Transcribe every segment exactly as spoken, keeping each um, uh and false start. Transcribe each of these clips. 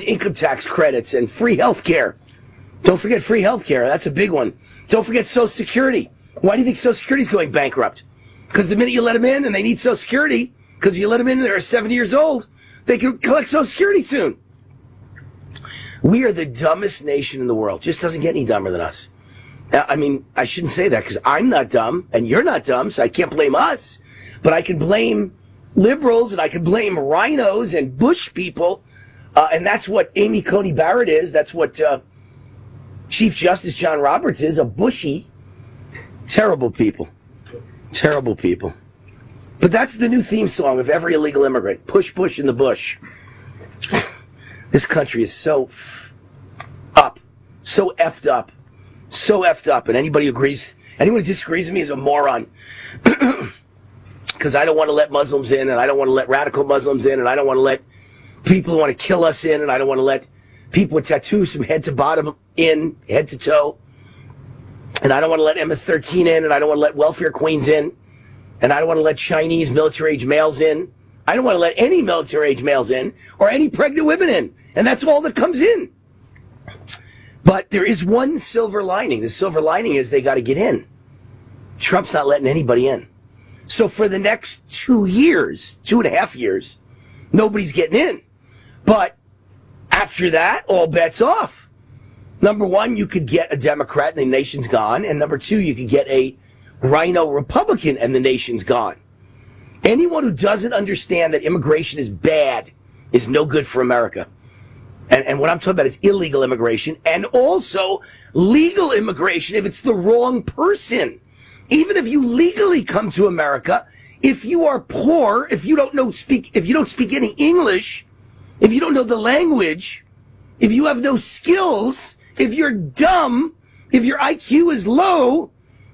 income tax credits and free health care. Don't forget free health care. That's a big one. Don't forget Social Security. Why do you think Social Security is going bankrupt? Because the minute you let them in and they need Social Security, because you let them in and they're seventy years old, they can collect Social Security soon. We are the dumbest nation in the world. Just doesn't get any dumber than us. I mean, I shouldn't say that because I'm not dumb and you're not dumb, so I can't blame us. But I can blame liberals and I can blame rhinos and Bush people. Uh, and that's what Amy Coney Barrett is. That's what uh, Chief Justice John Roberts is, a Bushy. Terrible people. Terrible people. But that's the new theme song of every illegal immigrant. Push, push in the bush. This country is so f- up. So effed up. So effed up. And anybody who agrees, anyone who disagrees with me is a moron. Because I don't want to let Muslims in, and I don't want to let radical Muslims in, and I don't want to let people who want to kill us in, and I don't want to let people with tattoos from head to bottom in, head to toe. And I don't want to let M S thirteen in, and I don't want to let welfare queens in, and I don't want to let Chinese military-age males in. I don't want to let any military-age males in, or any pregnant women in. And that's all that comes in. But there is one silver lining. The silver lining is they got to get in. Trump's not letting anybody in. So for the next two years, two and a half years, nobody's getting in. But after that, all bets off. Number one, you could get a Democrat and the nation's gone. And number two, you could get a rhino Republican and the nation's gone. Anyone who doesn't understand that immigration is bad is no good for America. And, and what I'm talking about is illegal immigration and also legal immigration if it's the wrong person. Even if you legally come to America, if you are poor, if you don't know speak, if you don't speak any English, if you don't know the language, if you have no skills, if you're dumb, if your I Q is low,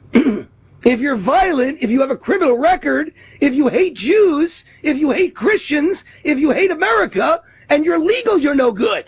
if you're violent, if you have a criminal record, if you hate Jews, if you hate Christians, if you hate America, and you're legal, you're no good.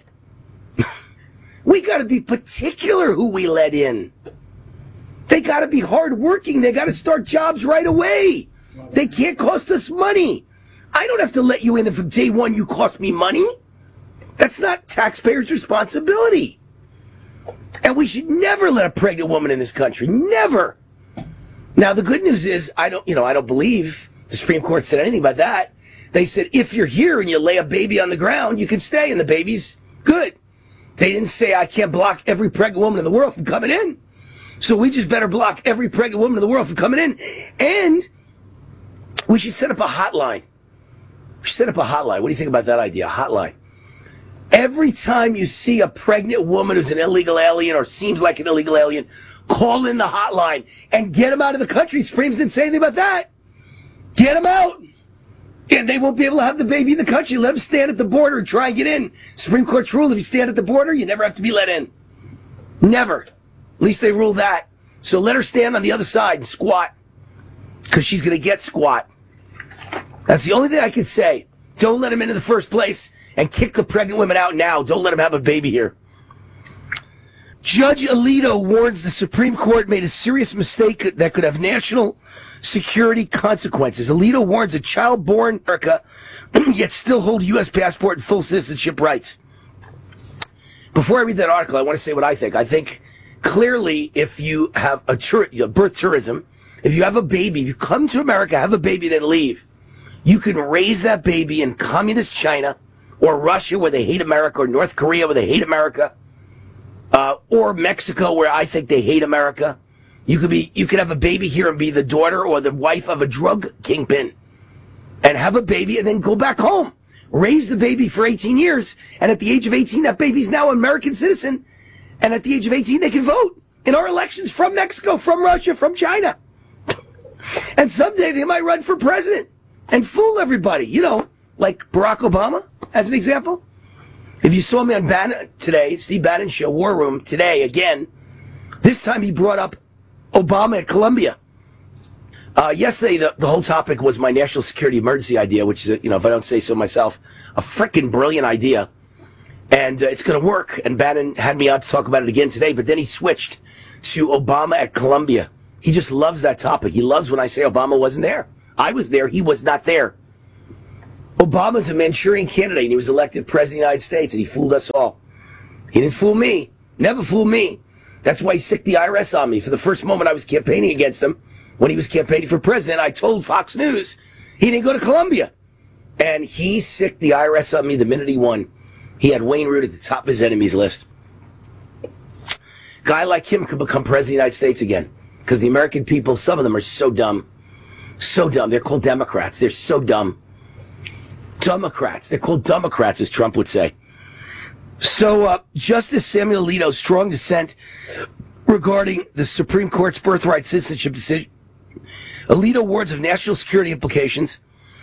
We got to be particular who we let in. They got to be hardworking. They got to start jobs right away. They can't cost us money. I don't have to let you in if from day one you cost me money. That's not taxpayers' responsibility. And we should never let a pregnant woman in this country. Never. Now, the good news is, I don't, you know, I don't believe the Supreme Court said anything about that. They said, if you're here and you lay a baby on the ground, you can stay and the baby's good. They didn't say I can't block every pregnant woman in the world from coming in. So we just better block every pregnant woman in the world from coming in. And we should set up a hotline. We should set up a hotline. What do you think about that idea? A hotline. Every time you see a pregnant woman who's an illegal alien or seems like an illegal alien, call in the hotline and get them out of the country. Supremes didn't say anything about that. Get them out. And they won't be able to have the baby in the country. Let them stand at the border and try and get in. Supreme Court's rule, if you stand at the border, you never have to be let in. Never. At least they rule that. So let her stand on the other side and squat. Because she's going to get squat. That's the only thing I can say. Don't let them in in the first place and kick the pregnant women out now. Don't let them have a baby here. Judge Alito warns the Supreme Court made a serious mistake that could have national security consequences. Alito warns a child born in America yet still hold U S passport and full citizenship rights. Before I read that article, I want to say what I think. I think clearly if you have a tur- birth tourism, if you have a baby, if you come to America, have a baby, then leave, you can raise that baby in communist China or Russia where they hate America or North Korea where they hate America. Uh, or Mexico, where I think they hate America. You could be, you could have a baby here and be the daughter or the wife of a drug kingpin, and have a baby and then go back home, raise the baby for eighteen years, and at the age of eighteen, that baby's now an American citizen, and at the age of eighteen, they can vote in our elections from Mexico, from Russia, from China, and someday they might run for president and fool everybody. You know, like Barack Obama, as an example. If you saw me on Bannon today, Steve Bannon show, War Room today again, this time he brought up Obama at Columbia. Uh, yesterday, the, the whole topic was my national security emergency idea, which is, you know, if I don't say so myself, a freaking brilliant idea. And uh, it's going to work. And Bannon had me on to talk about it again today, but then he switched to Obama at Columbia. He just loves that topic. He loves when I say Obama wasn't there. I was there. He was not there. Obama's a Manchurian candidate, and he was elected president of the United States, and he fooled us all. He didn't fool me. Never fooled me. That's why he sicked the I R S on me. For the first moment I was campaigning against him, when he was campaigning for president, I told Fox News he didn't go to Columbia. And he sicked the I R S on me the minute he won. He had Wayne Root at the top of his enemies list. Guy like him could become president of the United States again. Because the American people, some of them are so dumb. So dumb. They're called Democrats. They're so dumb. Democrats. They're called Democrats, as Trump would say. So, uh, Justice Samuel Alito's strong dissent regarding the Supreme Court's birthright citizenship decision. Alito warns of national security implications,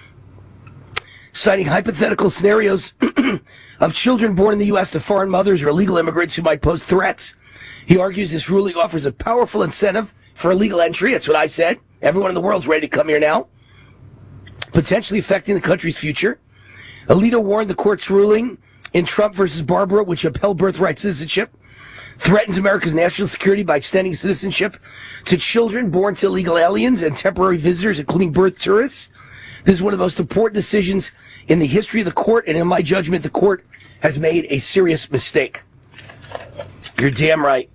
citing hypothetical scenarios of children born in the U S to foreign mothers or illegal immigrants who might pose threats. He argues this ruling offers a powerful incentive for illegal entry. That's what I said. Everyone in the world's ready to come here now, potentially affecting the country's future. Alito warned the court's ruling in Trump versus Barbara, which upheld birthright citizenship, threatens America's national security by extending citizenship to children born to illegal aliens and temporary visitors, including birth tourists. This is one of the most important decisions in the history of the court, and in my judgment, the court has made a serious mistake. You're damn right.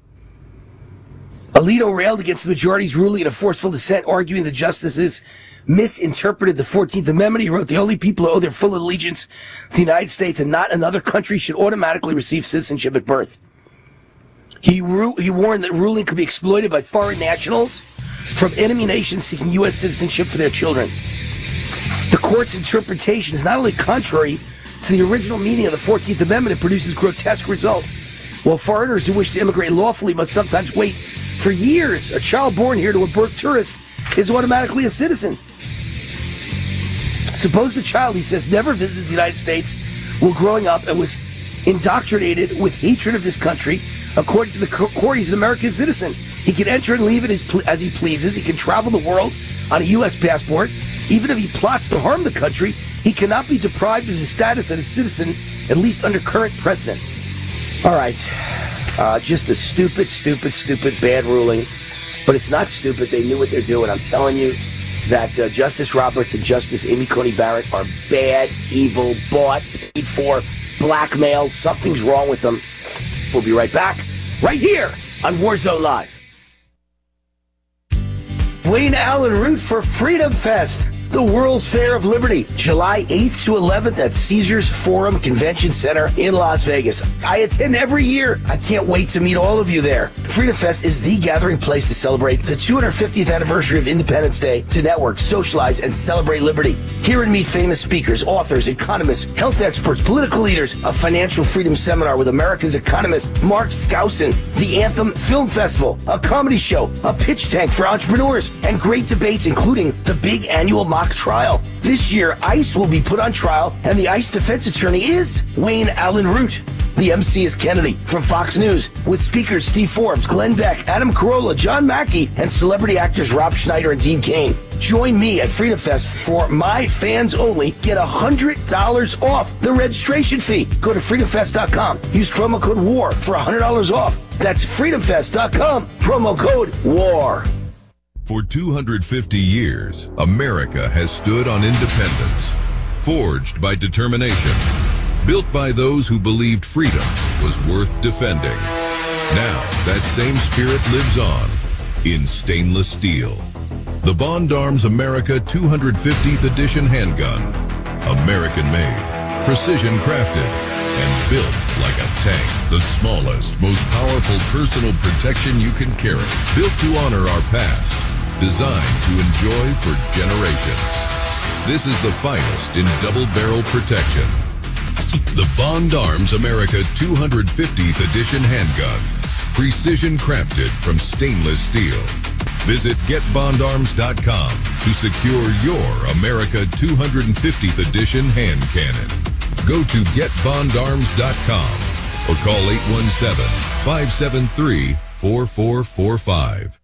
Alito railed against the majority's ruling in a forceful dissent, arguing the justices misinterpreted the fourteenth Amendment. He wrote, the only people who owe their full allegiance to the United States and not another country should automatically receive citizenship at birth. He, ru- he warned that ruling could be exploited by foreign nationals from enemy nations seeking U S citizenship for their children. The court's interpretation is not only contrary to the original meaning of the fourteenth Amendment, it produces grotesque results. While foreigners who wish to immigrate lawfully must sometimes wait for years, a child born here to a birth tourist is automatically a citizen. Suppose the child, he says, never visited the United States while growing up and was indoctrinated with hatred of this country. According to the court, he's an American citizen. He can enter and leave it as, as he pleases. He can travel the world on a U S passport. Even if he plots to harm the country, he cannot be deprived of his status as a citizen, at least under current precedent. All right. Uh, just a stupid, stupid, stupid, bad ruling. But it's not stupid. They knew what they're doing. I'm telling you that uh, Justice Roberts and Justice Amy Coney Barrett are bad, evil, bought, paid for, blackmailed. Something's wrong with them. We'll be right back, right here on Warzone Live. Wayne Allen Root for Freedom Fest, the World's Fair of Liberty, July eighth to eleventh at Caesars Forum Convention Center in Las Vegas. I attend every year. I can't wait to meet all of you there. Freedom Fest is the gathering place to celebrate the two hundred fiftieth anniversary of Independence Day, to network, socialize, and celebrate liberty. Hear and meet famous speakers, authors, economists, health experts, political leaders, a financial freedom seminar with America's economist Mark Skousen, the Anthem Film Festival, a comedy show, a pitch tank for entrepreneurs, and great debates, including the big annual mock trial. This year, ICE will be put on trial, and the ICE defense attorney is Wayne Allen Root. The M C is Kennedy from Fox News, with speakers Steve Forbes, Glenn Beck, Adam Carolla, John Mackey, and celebrity actors Rob Schneider and Dean Cain. Join me at Freedom Fest for my fans only. Get one hundred dollars off the registration fee. Go to freedom fest dot com. Use promo code WAR for one hundred dollars off. That's freedom fest dot com. Promo code WAR. For two hundred fifty years, America has stood on independence, forged by determination, built by those who believed freedom was worth defending. Now, that same spirit lives on in stainless steel. The Bond Arms America two hundred fiftieth Edition handgun. American-made, precision-crafted, and built like a tank. The smallest, most powerful personal protection you can carry. Built to honor our past. Designed to enjoy for generations. This is the finest in double-barrel protection. The Bond Arms America two hundred fiftieth Edition handgun. Precision crafted from stainless steel. Visit get bond arms dot com to secure your America two hundred fiftieth Edition hand cannon. Go to get bond arms dot com or call eight one seven, five seven three, four four four five.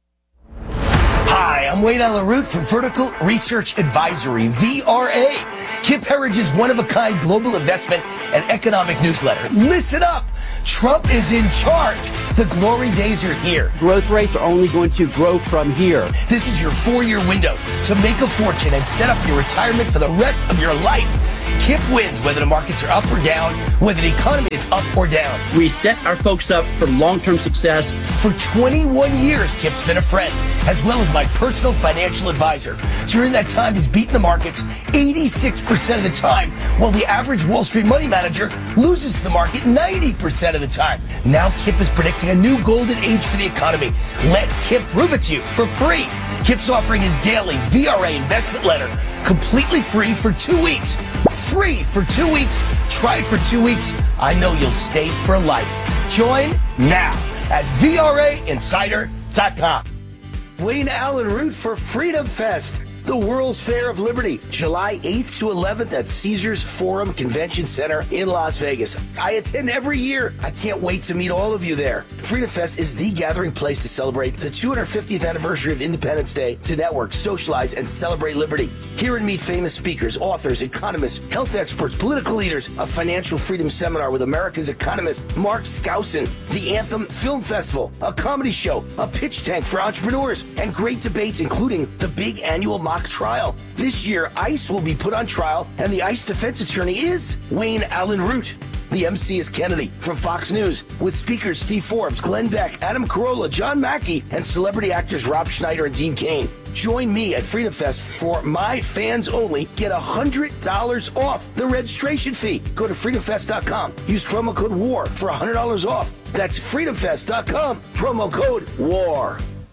Hi, I'm Wayne Allen Root from Vertical Research Advisory, V R A. Kip Herriage's one-of-a-kind global investment and economic newsletter. Listen up! Trump is in charge. The glory days are here. Growth rates are only going to grow from here. This is your four-year window to make a fortune and set up your retirement for the rest of your life. Kip wins whether the markets are up or down, whether the economy is up or down. We set our folks up for long-term success. For twenty-one years, Kip's been a friend, as well as my personal financial advisor. During that time, he's beaten the markets eighty-six percent of the time, while the average Wall Street money manager loses to the market ninety percent of the time. Now Kip is predicting a new golden age for the economy. Let Kip prove it to you for free. Kip's offering his daily V R A investment letter completely free for two weeks. Free for two weeks. Try it for two weeks. I know you'll stay for life. Join now at V R A insider dot com. Wayne Allen Root for Freedom Fest, the World's Fair of Liberty, July eighth to eleventh at Caesars Forum Convention Center in Las Vegas. I attend every year. I can't wait to meet all of you there. Freedom Fest is the gathering place to celebrate the two hundred fiftieth anniversary of Independence Day, to network, socialize, and celebrate liberty. Hear and meet famous speakers, authors, economists, health experts, political leaders, a financial freedom seminar with America's economist Mark Skousen, the Anthem Film Festival, a comedy show, a pitch tank for entrepreneurs, and great debates including the big annual mock trial. This year, ICE will be put on trial, and the ICE defense attorney is Wayne Allen Root. The M C is Kennedy from Fox News, with speakers Steve Forbes, Glenn Beck, Adam Carolla, John Mackey, and celebrity actors Rob Schneider and Dean Cain. Join me at Freedom Fest for my fans only. Get one hundred dollars off the registration fee. Go to freedom fest dot com. Use promo code WAR for one hundred dollars off. That's freedom fest dot com. Promo code WAR.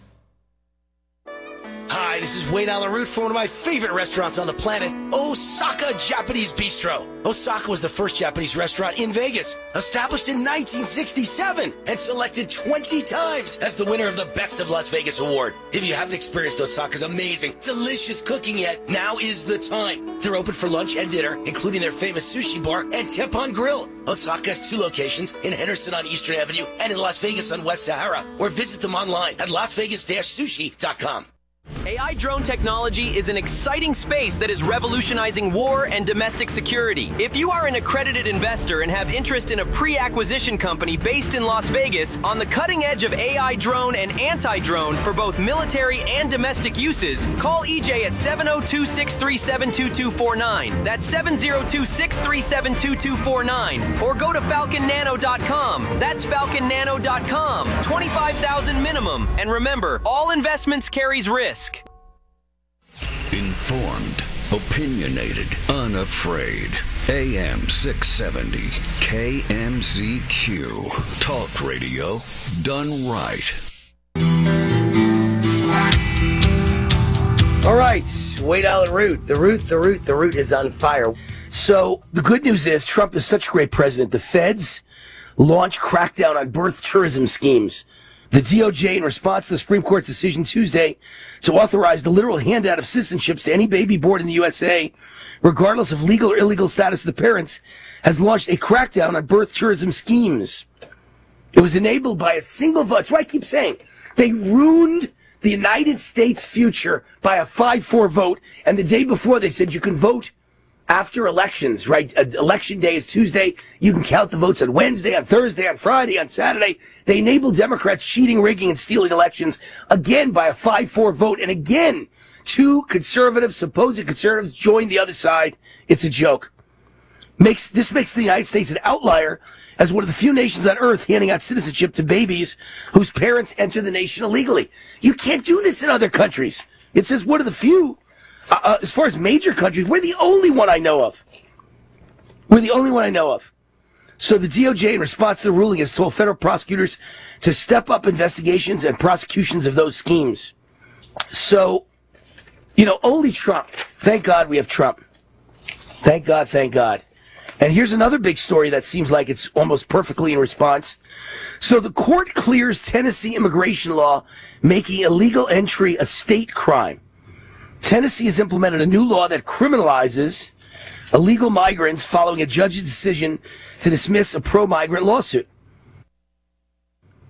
Hi, this is Wayne Allen Root for one of my favorite restaurants on the planet, Osaka Japanese Bistro. Osaka was the first Japanese restaurant in Vegas, established in nineteen sixty-seven and selected twenty times as the winner of the Best of Las Vegas award. If you haven't experienced Osaka's amazing, delicious cooking yet, now is the time. They're open for lunch and dinner, including their famous sushi bar and Teppan Grill. Osaka has two locations, in Henderson on Eastern Avenue and in Las Vegas on West Sahara, or visit them online at las vegas dash sushi dot com. A I drone technology is an exciting space that is revolutionizing war and domestic security. If you are an accredited investor and have interest in a pre-acquisition company based in Las Vegas on the cutting edge of A I drone and anti-drone for both military and domestic uses, call E J at seven oh two, six three seven, two two four nine. That's seven oh two, six three seven, two two four nine. Or go to falcon nano dot com. That's falcon nano dot com. twenty-five thousand minimum. And remember, all investments carries risk. Informed, opinionated, unafraid. A M six seventy, K M Z Q. Talk radio done right. All right, Wayne Allen Root. The root, the root, the root is on fire. So the good news is Trump is such a great president. The feds launch crackdown on birth tourism schemes. The D O J, in response to the Supreme Court's decision Tuesday to authorize the literal handout of citizenships to any baby born in the U S A, regardless of legal or illegal status of the parents, has launched a crackdown on birth tourism schemes. It was enabled by a single vote. That's why I keep saying they ruined the United States' future by a five four vote, and the day before they said you can vote after elections, right? Uh, election day is Tuesday. You can count the votes on Wednesday, on Thursday, on Friday, on Saturday. They enabled Democrats cheating, rigging, and stealing elections again by a five four vote. And again, two conservatives, supposed conservatives, joined the other side. It's a joke. Makes This makes the United States an outlier as one of the few nations on earth handing out citizenship to babies whose parents enter the nation illegally. You can't do this in other countries. It says one of the few. Uh, uh, as far as major countries, we're the only one I know of. We're the only one I know of. So the D O J, in response to the ruling, has told federal prosecutors to step up investigations and prosecutions of those schemes. So, you know, only Trump. Thank God we have Trump. Thank God, thank God. And here's another big story that seems like it's almost perfectly in response. So the court clears Tennessee immigration law, making illegal entry a state crime. Tennessee has implemented a new law that criminalizes illegal migrants following a judge's decision to dismiss a pro-migrant lawsuit.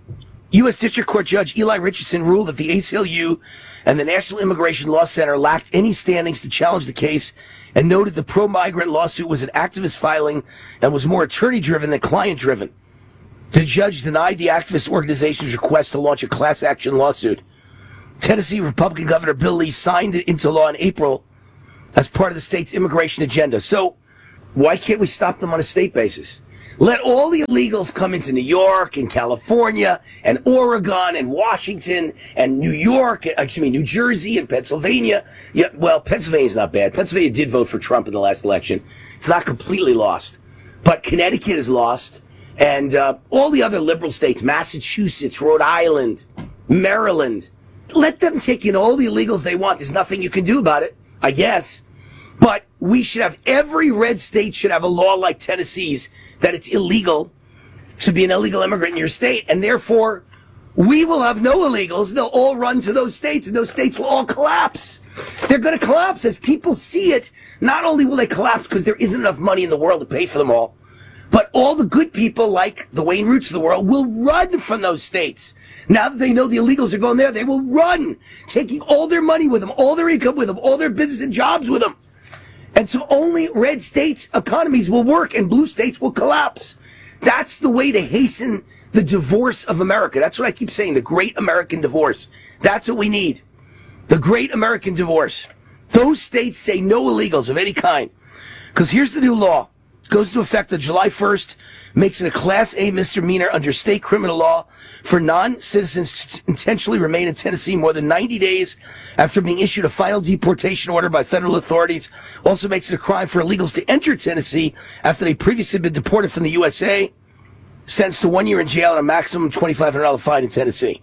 U S District Court Judge Eli Richardson ruled that the A C L U and the National Immigration Law Center lacked any standings to challenge the case and noted the pro-migrant lawsuit was an activist filing and was more attorney-driven than client-driven. The judge denied the activist organization's request to launch a class action lawsuit. Tennessee Republican Governor Bill Lee signed it into law in April as part of the state's immigration agenda. So why can't we stop them on a state basis? Let all the illegals come into New York and California and Oregon and Washington and New York, excuse me, New Jersey and Pennsylvania. Yeah, well, Pennsylvania's not bad. Pennsylvania did vote for Trump in the last election. It's not completely lost. But Connecticut is lost. And uh, all the other liberal states, Massachusetts, Rhode Island, Maryland, let them take in all the illegals they want. There's nothing you can do about it, I guess. But we should have, every red state should have a law like Tennessee's that it's illegal to be an illegal immigrant in your state. And therefore, we will have no illegals. They'll all run to those states and those states will all collapse. They're going to collapse as people see it. Not only will they collapse because there isn't enough money in the world to pay for them all, but all the good people like the Wayne Roots of the world will run from those states. Now that they know the illegals are going there, they will run, taking all their money with them, all their income with them, all their business and jobs with them. And so only red states' economies will work and blue states will collapse. That's the way to hasten the divorce of America. That's what I keep saying, the great American divorce. That's what we need. The great American divorce. Those states say no illegals of any kind. Because here's the new law. It goes into effect on July first, makes it a Class A misdemeanor under state criminal law for non-citizens to intentionally remain in Tennessee more than ninety days after being issued a final deportation order by federal authorities. Also makes it a crime for illegals to enter Tennessee after they previously been deported from the U S A, sentenced to one year in jail and a maximum twenty-five hundred dollars fine in Tennessee.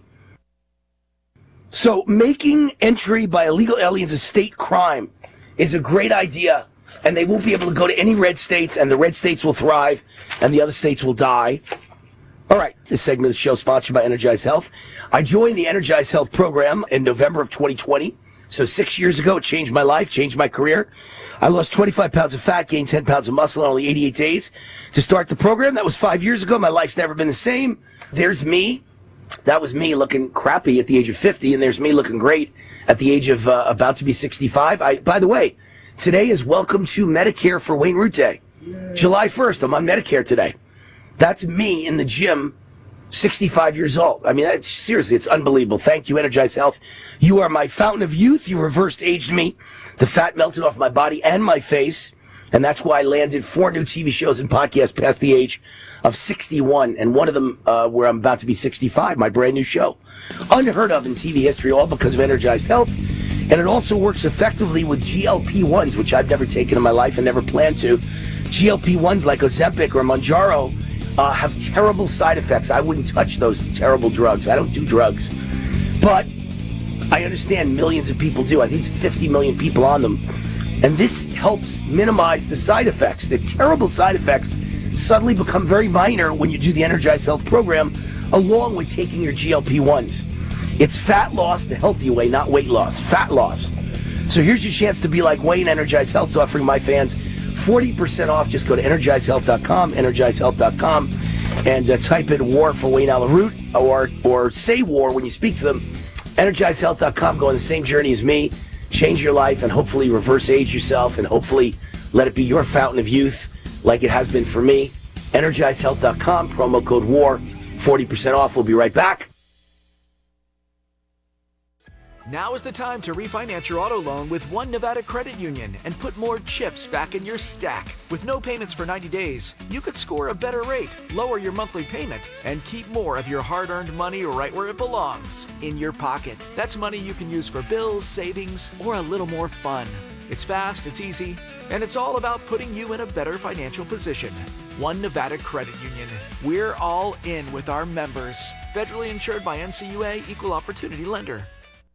So making entry by illegal aliens a state crime is a great idea. And they won't be able to go to any red states, and the red states will thrive, and the other states will die. All right, this segment of the show is sponsored by Energize Health. I joined the Energize Health program in November of twenty twenty. So six years ago, it changed my life, changed my career. I lost twenty-five pounds of fat, gained ten pounds of muscle in only eighty-eight days. To start the program, that was five years ago. My life's never been the same. There's me. That was me looking crappy at the age of fifty, and there's me looking great at the age of uh, about to be sixty-five. I, by the way, today is Welcome to Medicare for Wayne Root Day. Yay. July first, I'm on Medicare today. That's me in the gym, sixty-five years old. I mean, that's, seriously, it's unbelievable. Thank you, Energize Health. You are my fountain of youth. You reversed aged me. The fat melted off my body and my face. And that's why I landed four new T V shows and podcasts past the age of sixty-one. And one of them uh, where I'm about to be sixty-five, my brand new show. Unheard of in T V history, all because of Energized Health. And it also works effectively with G L P ones, which I've never taken in my life and never planned to. G L P ones like Ozempic or Mounjaro uh, have terrible side effects. I wouldn't touch those terrible drugs. I don't do drugs. But I understand millions of people do. I think it's fifty million people on them. And this helps minimize the side effects. The terrible side effects suddenly become very minor when you do the Energized Health program, along with taking your G L P ones. It's fat loss the healthy way, not weight loss. Fat loss. So here's your chance to be like Wayne. Energized Health's offering my fans forty percent off. Just go to energize health dot com, energize health dot com, and uh, type in war for Wayne Allyn Root, or or say war when you speak to them. energize health dot com. Go on the same journey as me. Change your life and hopefully reverse age yourself, and hopefully let it be your fountain of youth like it has been for me. energize health dot com, promo code WAR, forty percent off. We'll be right back. Now is the time to refinance your auto loan with One Nevada Credit Union and put more chips back in your stack. With no payments for ninety days, you could score a better rate, lower your monthly payment, and keep more of your hard-earned money right where it belongs, in your pocket. That's money you can use for bills, savings, or a little more fun. It's fast, it's easy, and it's all about putting you in a better financial position. One Nevada Credit Union. We're all in with our members. Federally insured by N C U A, Equal Opportunity Lender.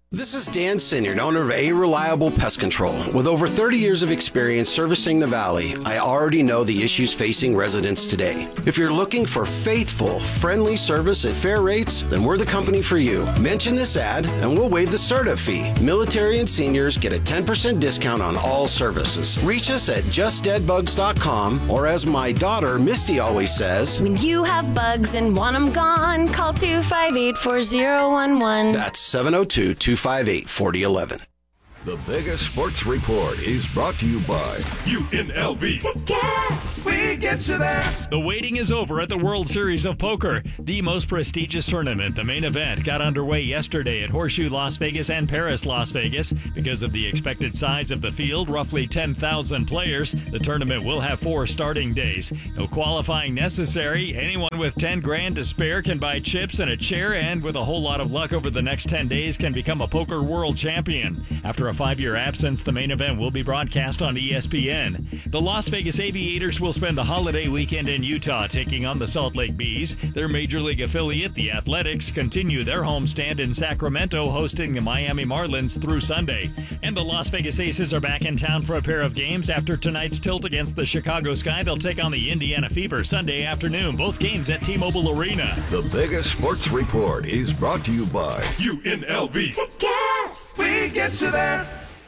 This is Dan Sinyard, owner of A Reliable Pest Control. With over thirty years of experience servicing the Valley, I already know the issues facing residents today. If you're looking for faithful, friendly service at fair rates, then we're the company for you. Mention this ad and we'll waive the startup fee. Military and seniors get a ten percent discount on all services. Reach us at just dead bugs dot com, or as my daughter Misty always says, when you have bugs and want them gone, call two five eight, four zero one one. That's seven oh two, two five eight, four oh one one. The Vegas Sports Report is brought to you by U N L V. Tickets! We get you there. The waiting is over at the World Series of Poker, the most prestigious tournament. The main event got underway yesterday at Horseshoe Las Vegas and Paris Las Vegas. Because of the expected size of the field, roughly ten thousand players, the tournament will have four starting days. No qualifying necessary. Anyone with ten grand to spare can buy chips and a chair, and with a whole lot of luck over the next ten days can become a poker world champion. After a five-year absence, the main event will be broadcast on E S P N. The Las Vegas Aviators will spend the holiday weekend in Utah taking on the Salt Lake Bees. Their Major League affiliate, the Athletics, continue their homestand in Sacramento, hosting the Miami Marlins through Sunday. And the Las Vegas Aces are back in town for a pair of games. After tonight's tilt against the Chicago Sky, they'll take on the Indiana Fever Sunday afternoon, both games at T-Mobile Arena. The Vegas Sports Report is brought to you by U N L V. Tickets! We get you there.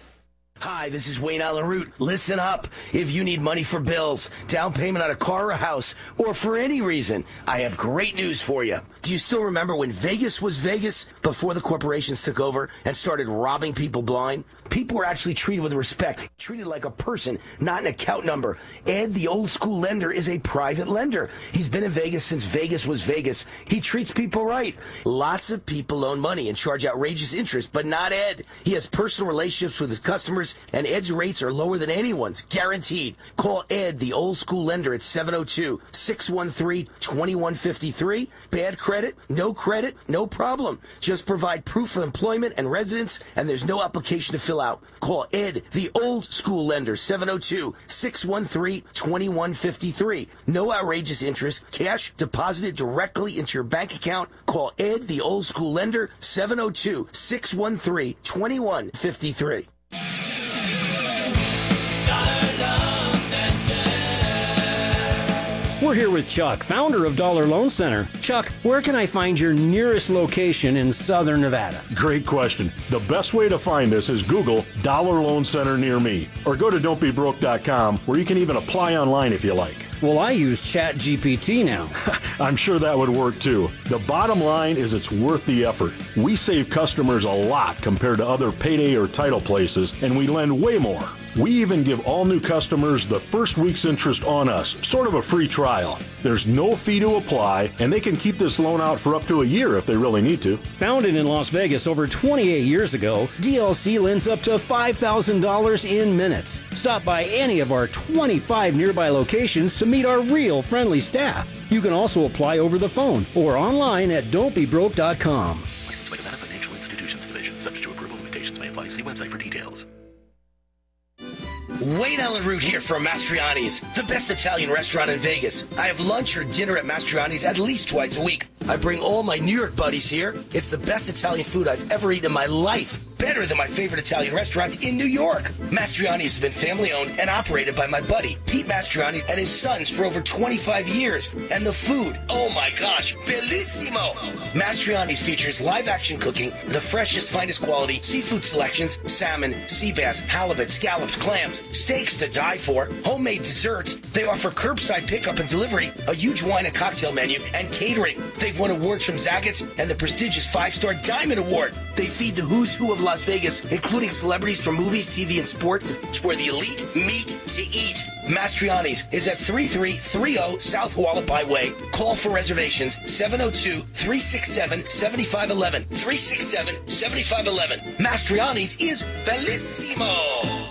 Hi, this is Wayne Allen Root. Listen up. If you need money for bills, down payment on a car or a house, or for any reason, I have great news for you. Do you still remember when Vegas was Vegas before the corporations took over and started robbing people blind? People were actually treated with respect, treated like a person, not an account number. Ed, the old school lender, is a private lender. He's been in Vegas since Vegas was Vegas. He treats people right. Lots of people loan money and charge outrageous interest, but not Ed. He has personal relationships with his customers, and Ed's rates are lower than anyone's, guaranteed. Call Ed, the old school lender, at seven oh two, six one three, two one five three. Bad credit, no credit, no problem. Just provide proof of employment and residence, and there's no application to fill out. Call Ed, the old school lender, seven oh two, six one three, two one five three. No outrageous interest, cash deposited directly into your bank account. Call Ed, the old school lender, seven oh two, six one three, two one five three. We're here with Chuck, founder of Dollar Loan Center. Chuck, where can I find your nearest location in Southern Nevada? Great question. The best way to find us is Google Dollar Loan Center near me, or go to don't be broke dot com, where you can even apply online if you like. Well, I use Chat G P T now. I'm sure that would work too. The bottom line is it's worth the effort. We save customers a lot compared to other payday or title places, and we lend way more. We even give all new customers the first week's interest on us, sort of a free trial. There's no fee to apply, and they can keep this loan out for up to a year if they really need to. Founded in Las Vegas over twenty-eight years ago, D L C lends up to five thousand dollars in minutes. Stop by any of our twenty-five nearby locations to meet our real friendly staff. You can also apply over the phone or online at don't be broke dot com. Licensed by Nevada Financial Institutions Division. Subject to approval. Limitations may apply. See website for details. Wayne Allen Root here from Mastriani's, the best Italian restaurant in Vegas. I have lunch or dinner at Mastriani's at least twice a week. I bring all my New York buddies here. It's the best Italian food I've ever eaten in my life. Better than my favorite Italian restaurants in New York. Mastriani's has been family owned and operated by my buddy, Pete Mastriani, and his sons for over twenty-five years. And the food, oh my gosh, bellissimo! Mastriani's features live action cooking, the freshest, finest quality seafood selections, salmon, sea bass, halibut, scallops, clams, steaks to die for, homemade desserts. They offer curbside pickup and delivery, a huge wine and cocktail menu, and catering. They've won awards from Zaggett's and the prestigious five-star Diamond Award. They feed the who's who of Las Vegas, including celebrities from movies, T V, and sports. It's where the elite meet to eat. Mastriani's is at thirty-three thirty South Hualapai Way. Call for reservations seven oh two, three six seven, seven five one one. three six seven, seven five one one. Mastriani's is bellissimo.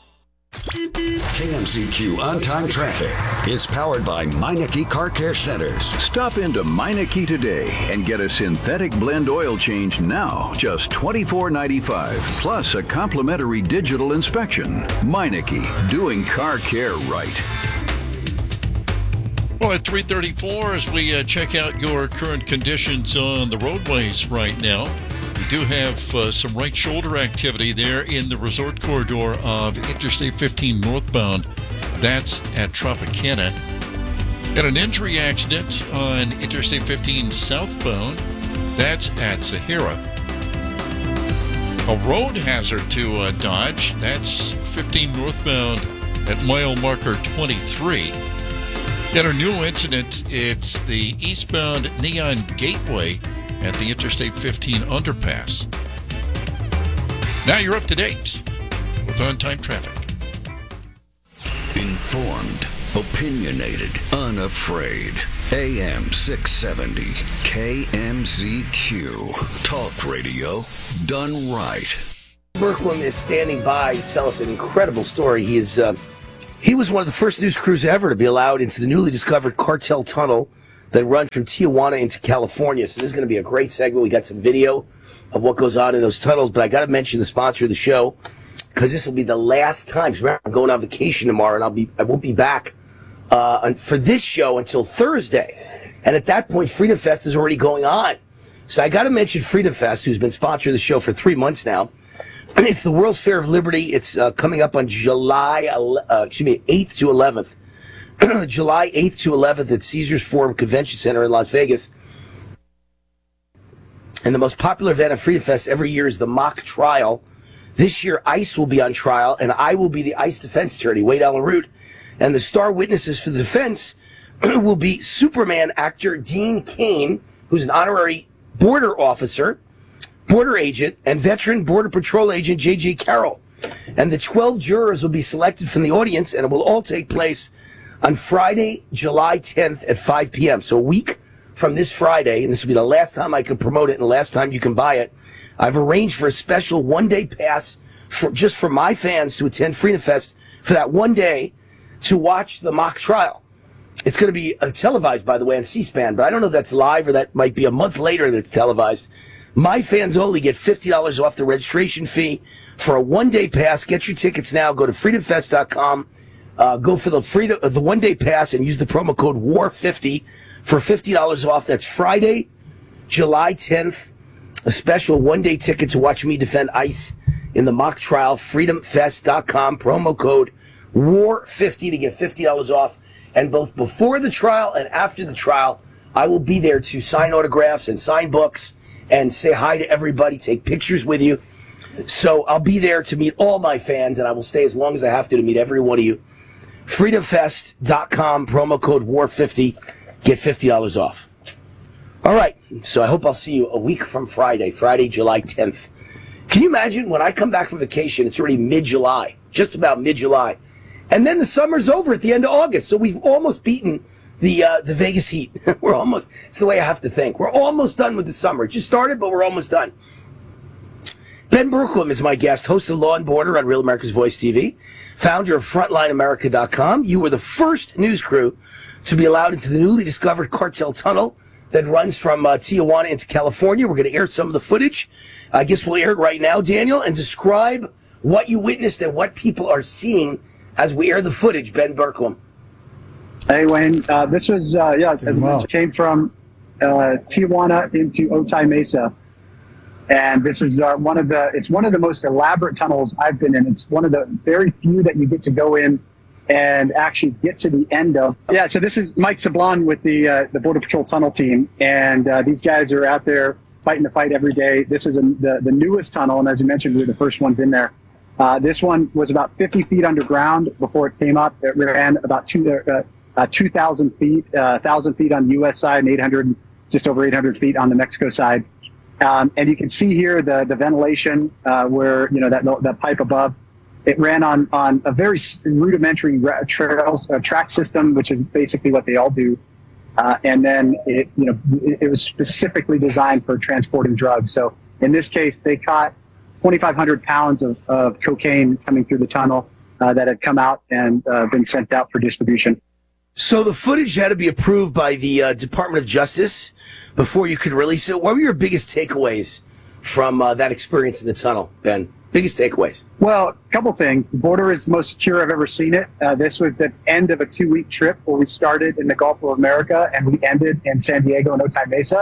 K M C Q On-Time Traffic is powered by Meineke Car Care Centers. Stop into Meineke today and get a synthetic blend oil change now, just twenty-four ninety-five, plus a complimentary digital inspection. Meineke, doing car care right. Well, at three thirty-four, as we uh, check out your current conditions on the roadways right now, do have uh, some right shoulder activity there in the resort corridor of Interstate fifteen northbound. That's at Tropicana. Got an injury accident on Interstate fifteen southbound. That's at Sahara. A road hazard to uh, Dodge. That's fifteen northbound at mile marker twenty-three. Got a new incident. It's the eastbound Neon Gateway at the Interstate fifteen underpass. Now you're up to date with on-time traffic. Informed, opinionated, unafraid. A M six seventy, K M Z Q. Talk radio done right. Berkwam is standing by to tell us an incredible story. He is uh, he was one of the first news crews ever to be allowed into the newly discovered cartel tunnel that runs from Tijuana into California. So this is going to be a great segment. We got some video of what goes on in those tunnels, but I got to mention the sponsor of the show because this will be the last time. Remember, I'm going on vacation tomorrow, and I'll be I won't be back uh, for this show until Thursday. And at that point, Freedom Fest is already going on. So I got to mention Freedom Fest, who's been sponsoring the show for three months now. It's the World's Fair of Liberty. It's uh, coming up on July uh, excuse me eighth to eleventh. July eighth to eleventh at Caesars Forum Convention Center in Las Vegas. And the most popular event at Freedom Fest every year is the mock trial. This year, ICE will be on trial, and I will be the ICE defense attorney, Wade Allen Root. And the star witnesses for the defense will be Superman actor Dean Cain, who's an honorary border officer, border agent, and veteran Border Patrol agent J J Carroll. And the twelve jurors will be selected from the audience, and it will all take place on Friday, July tenth at five p.m. So a week from this Friday, and this will be the last time I can promote it and the last time you can buy it. I've arranged for a special one-day pass for just for my fans to attend Freedom Fest for that one day to watch the mock trial. It's going to be uh, televised, by the way, on C-SPAN, but I don't know if that's live or that might be a month later that it's televised. My fans only get fifty dollars off the registration fee for a one-day pass. Get your tickets now. Go to freedom fest dot com. Uh, go for the freedom, uh, the one-day pass and use the promo code W A R fifty for fifty dollars off. That's Friday, July tenth. A special one-day ticket to watch me defend ICE in the mock trial. freedom fest dot com. Promo code W A R fifty to get fifty dollars off. And both before the trial and after the trial, I will be there to sign autographs and sign books and say hi to everybody, take pictures with you. So I'll be there to meet all my fans, and I will stay as long as I have to to meet every one of you. freedom fest dot com, promo code W A R fifty, get fifty dollars off. All right, so I hope I'll see you a week from Friday, Friday, July tenth. Can you imagine when I come back from vacation, it's already mid-July, just about mid-July. And then the summer's over at the end of August, so we've almost beaten the uh, the Vegas heat. We're almost, it's the way I have to think. We're almost done with the summer. It just started, but we're almost done. Ben Berkwam is my guest, host of Law and Border on Real America's Voice T V, founder of frontline america dot com. You were the first news crew to be allowed into the newly discovered cartel tunnel that runs from uh, Tijuana into California. We're going to air some of the footage. I guess we'll air it right now, Daniel, and describe what you witnessed and what people are seeing as we air the footage. Ben Berkwam. Hey, Wayne. Uh, this was, uh, yeah, as well. Came from uh, Tijuana into Otay Mesa. And this is uh, one of the, it's one of the most elaborate tunnels I've been in. It's one of the very few that you get to go in and actually get to the end of. Yeah, so this is Mike Sablon with the uh, the Border Patrol tunnel team. And uh, these guys are out there fighting the fight every day. This is a, the, the newest tunnel. And as you mentioned, we were the first ones in there. Uh, this one was about fifty feet underground before it came up. It ran about two, uh, uh, two thousand feet, uh, one thousand feet on the U S side and eight hundred, just over eight hundred feet on the Mexico side. Um, and you can see here the, the ventilation uh, where, you know, that that pipe above. It ran on, on a very rudimentary trails, uh, track system, which is basically what they all do. Uh, and then it, you know, it, it was specifically designed for transporting drugs. So in this case, they caught twenty-five hundred pounds of, of cocaine coming through the tunnel uh, that had come out and uh, been sent out for distribution. So the footage had to be approved by the uh, Department of Justice before you could release it. What were your biggest takeaways from uh, that experience in the tunnel, Ben? Biggest takeaways? Well, a couple things. The border is the most secure I've ever seen it. Uh, this was the end of a two-week trip where we started in the Gulf of America and we ended in San Diego and Otay Mesa.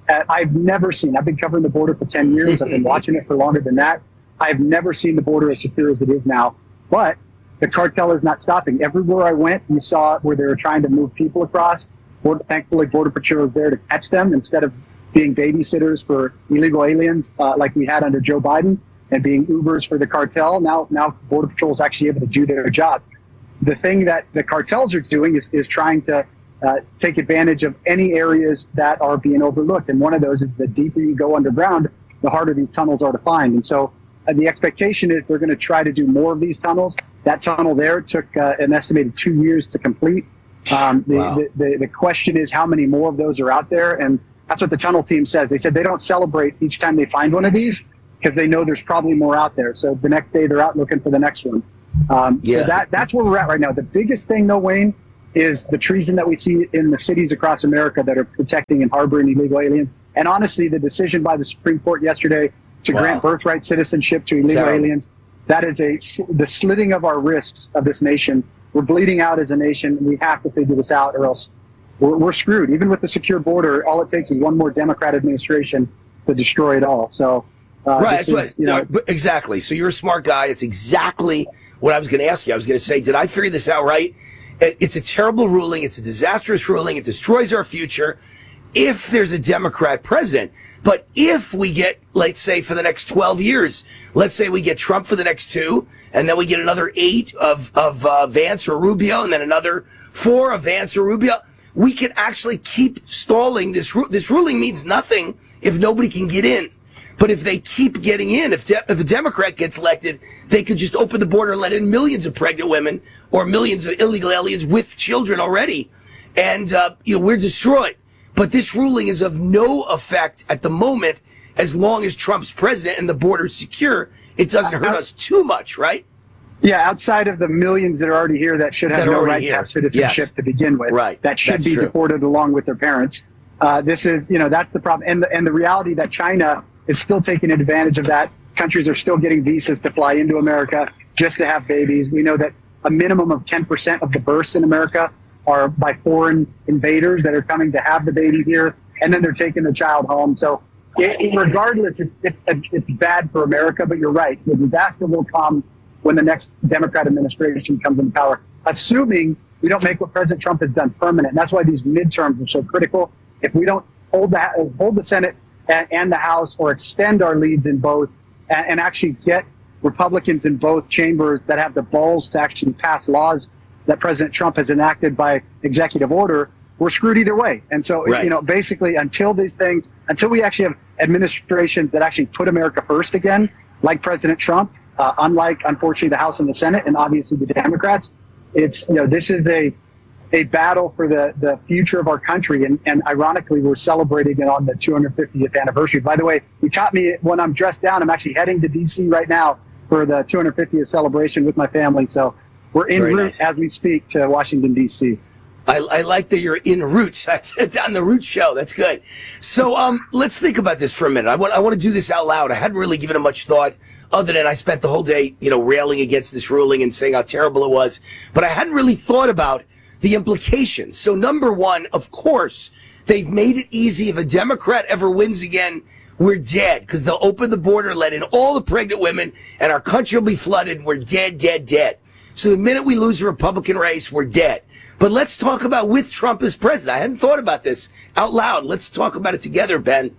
uh, I've never seen, I've been covering the border for ten years. I've been watching it for longer than that. I've never seen the border as secure as it is now. But the cartel is not stopping. Everywhere I went, you saw where they were trying to move people across. Border, thankfully, Border Patrol was there to catch them instead of being babysitters for illegal aliens uh, like we had under Joe Biden and being Ubers for the cartel. Now, now Border Patrol is actually able to do their job. The thing that the cartels are doing is, is trying to uh, take advantage of any areas that are being overlooked. And one of those is the deeper you go underground, the harder these tunnels are to find. And so uh, the expectation is they're going to try to do more of these tunnels. That tunnel there took uh, an estimated two years to complete. Um, the, Wow. the, the, the question is how many more of those are out there. And that's what the tunnel team says. They said they don't celebrate each time they find one of these because they know there's probably more out there. So the next day they're out looking for the next one. Um, Yeah. So that, that's where we're at right now. The biggest thing, though, Wayne, is the treason that we see in the cities across America that are protecting and harboring illegal aliens. And honestly, the decision by the Supreme Court yesterday to Wow. grant birthright citizenship to illegal Terrible. aliens, that is a, the slitting of our wrists of this nation. We're bleeding out as a nation. We have to figure this out or else we're, we're screwed. Even with the secure border, all it takes is one more Democrat administration to destroy it all. So, uh, Right, this that's what, is, you know, but exactly. So you're a smart guy. It's exactly what I was going to ask you. I was going to say, did I figure this out right? It- It's a terrible ruling. It's a disastrous ruling. It destroys our future if there's a Democrat president. But if we get, let's say, for the next twelve years, let's say we get Trump for the next two, and then we get another eight of, of uh, Vance or Rubio, and then another four of Vance or Rubio, we can actually keep stalling this. Ru- this ruling means nothing if nobody can get in. But if they keep getting in, if, de- if a Democrat gets elected, they could just open the border and let in millions of pregnant women or millions of illegal aliens with children already. And, uh, you know, we're destroyed. But this ruling is of no effect at the moment as long as Trump's president and the border is secure. It doesn't hurt us too much, right? yeah, outside of the millions that are already here that should have That are no already right here. to have citizenship Yes. to begin with, Right. that should That's be true. deported along with their parents. Uh, this is, you know, that's the problem. And the, and the reality that China is still taking advantage of that. Countries are still getting visas to fly into America just to have babies. We know that a minimum of ten percent of the births in America are by foreign invaders that are coming to have the baby here, and then they're taking the child home. So it, it- regardless, it, it, it's bad for America, but you're right. The disaster will come when the next Democrat administration comes into power, assuming we don't make what President Trump has done permanent. And that's why these midterms are so critical. If we don't hold the, hold the Senate and, and the House or extend our leads in both and, and actually get Republicans in both chambers that have the balls to actually pass laws that President Trump has enacted by executive order, we're screwed either way. And so, Right. you know, basically until these things, until we actually have administrations that actually put America first again, like President Trump, uh, unlike, unfortunately, the House and the Senate, and obviously the Democrats, it's, you know, this is a, a battle for the, the future of our country. And, and ironically, we're celebrating it on the two hundred fiftieth anniversary. By the way, you caught me when I'm dressed down. I'm actually heading to D C right now for the two hundred fiftieth celebration with my family. So we're en Very route nice. as we speak to Washington, D C. I, I like that you're in Roots. That's on the Roots show. That's good. So, um, let's think about this for a minute. I want, I want to do this out loud. I hadn't really given it much thought other than I spent the whole day, you know, railing against this ruling and saying how terrible it was. But I hadn't really thought about the implications. So number one, of course, they've made it easy. If a Democrat ever wins again, we're dead because they'll open the border, let in all the pregnant women, and our country will be flooded. We're dead, dead, dead. So the minute we lose a Republican race, we're dead. But let's talk about with Trump as president. I hadn't thought about this out loud. Let's talk about it together, Ben.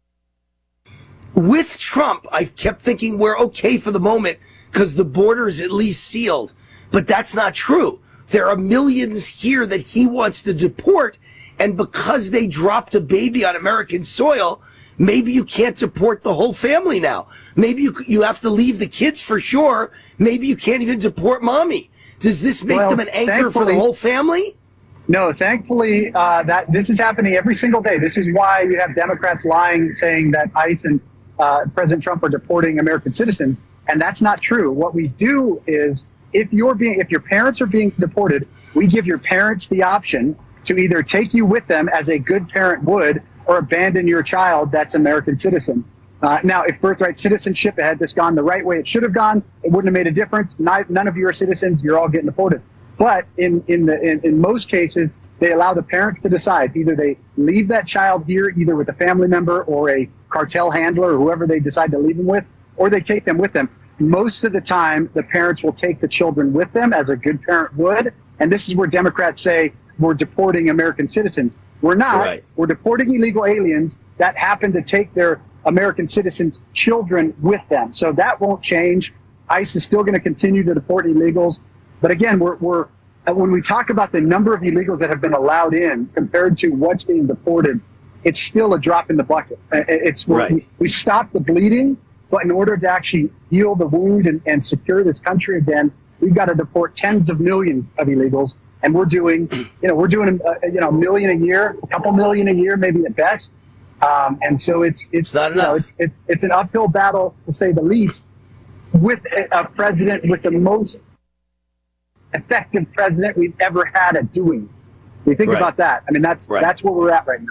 With Trump, I've kept thinking we're okay for the moment because the border is at least sealed. But that's not true. There are millions here that he wants to deport. And because they dropped a baby on American soil, maybe you can't deport the whole family now. Maybe you you have to leave the kids for sure. Maybe you can't even deport mommy. Does this make Well, them an anchor for the thankfully- whole family? No, thankfully, uh, that this is happening every single day. This is why you have Democrats lying, saying that ICE and uh, President Trump are deporting American citizens, and that's not true. What we do is, if you're being, if your parents are being deported, we give your parents the option to either take you with them as a good parent would, or abandon your child that's an American citizen. Uh, now, if birthright citizenship had this gone the right way it should have gone, it wouldn't have made a difference. None of you are citizens. You're all getting deported. But in in the in, in most cases, they allow the parents to decide. Either they leave that child here, either with a family member or a cartel handler or whoever they decide to leave them with, or they take them with them. Most of the time, the parents will take the children with them, as a good parent would. And this is where Democrats say we're deporting American citizens. We're not. Right. We're deporting illegal aliens that happen to take their American citizens' children with them. So that won't change. ICE is still going to continue to deport illegals. But again, we're, we're when we talk about the number of illegals that have been allowed in compared to what's being deported, it's still a drop in the bucket. It's right. we, we stop the bleeding, but in order to actually heal the wound and, and secure this country again, we've got to deport tens of millions of illegals. And we're doing, you know, we're doing, uh, you know, a million a year, a couple million a year, maybe at best. Um, and so it's, it's, it's not you know, enough. it's, it's, it's an uphill battle, to say the least, with a, a president with the most effective president we've ever had at doing. We think Right. about that. I mean, that's, Right. that's where we're at right now.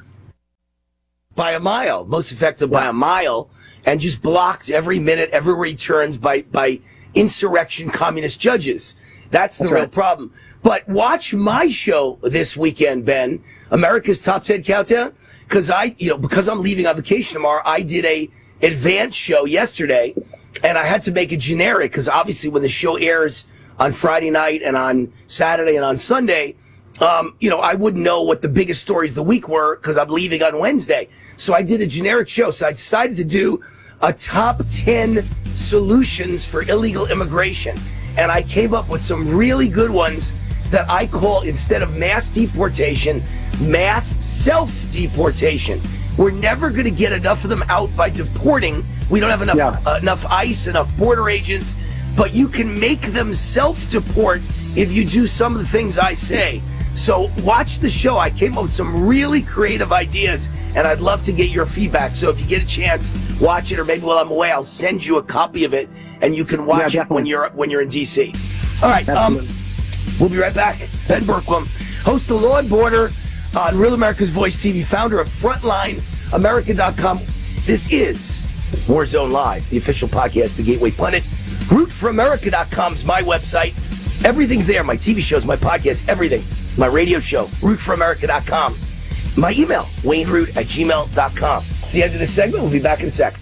By a mile, most effective by a mile, and just blocked every minute, everywhere he turns by, by insurrection communist judges. That's the That's real right. problem. But watch my show this weekend, Ben, America's Top ten Countdown, because I, you know, because I'm leaving on vacation tomorrow, I did a advanced show yesterday, and I had to make it generic, because obviously when the show airs on Friday night and on Saturday and on Sunday, um, you know, I wouldn't know what the biggest stories of the week were because I'm leaving on Wednesday. So I did a generic show. So I decided to do a top ten solutions for illegal immigration. And I came up with some really good ones that I call, instead of mass deportation, mass self-deportation. We're never going to get enough of them out by deporting. We don't have enough Yeah. uh, enough ICE, enough border agents. But you can make them self-deport if you do some of the things I say. So watch the show. I came up with some really creative ideas, and I'd love to get your feedback. So if you get a chance, watch it, or maybe while I'm away, I'll send you a copy of it, and you can watch Yeah, it when definitely. you're when you're in D C. All right, um, Absolutely. we'll be right back. Ben Berkwam, host of Law and Border on Real America's Voice T V, founder of Frontline America dot com. This is Warzone Live, the official podcast, The Gateway Pundit. Root for America dot com is my website. Everything's there. My T V shows, my podcast, everything. My radio show, Root for America dot com. My email, Wayne Root at gmail dot com. It's the end of this segment. We'll be back in a sec.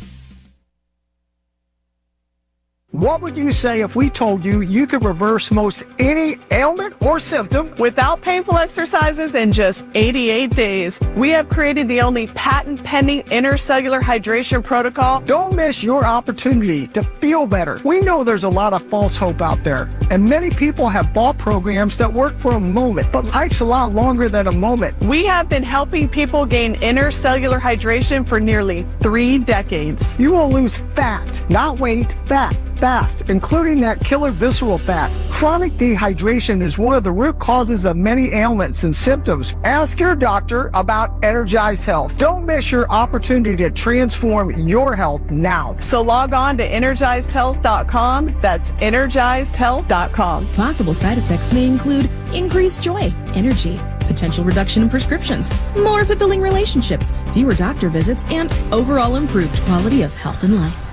What would you say if we told you you could reverse most any ailment or symptom without painful exercises in just eighty-eight days? We have created the only patent-pending intercellular hydration protocol. Don't miss your opportunity to feel better. We know there's a lot of false hope out there, and many people have bought programs that work for a moment, but life's a lot longer than a moment. We have been helping people gain intercellular hydration for nearly three decades. You will lose fat, not weight, fat. Fast, including that killer visceral fat. Chronic dehydration is one of the root causes of many ailments and symptoms. Ask your doctor about Energized Health. Don't miss your opportunity to transform your health now. So log on to energized health dot com. That's energized health dot com. Possible side effects may include increased joy, energy, potential reduction in prescriptions, more fulfilling relationships, fewer doctor visits, and overall improved quality of health and life.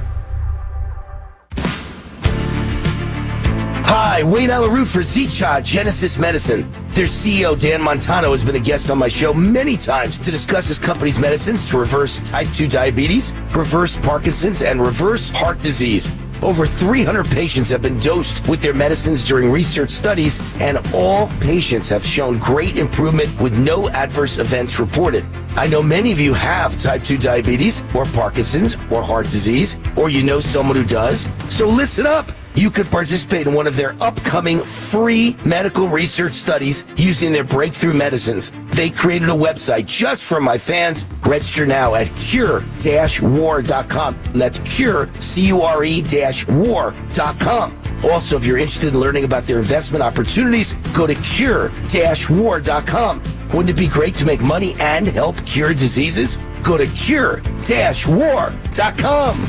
Hi, Wayne Alaroot for Zecha Genesis Medicine. Their C E O, Dan Montano, has been a guest on my show many times to discuss his company's medicines to reverse type two diabetes, reverse Parkinson's, and reverse heart disease. Over three hundred patients have been dosed with their medicines during research studies, and all patients have shown great improvement with no adverse events reported. I know many of you have type two diabetes, or Parkinson's, or heart disease, or you know someone who does. So listen up. You could participate in one of their upcoming free medical research studies using their breakthrough medicines. They created a website just for my fans. Register now at cure dash war dot com. That's cure, C U R E dash war dot com. Also, if you're interested in learning about their investment opportunities, go to cure dash war dot com. Wouldn't it be great to make money and help cure diseases? Go to cure dash war dot com.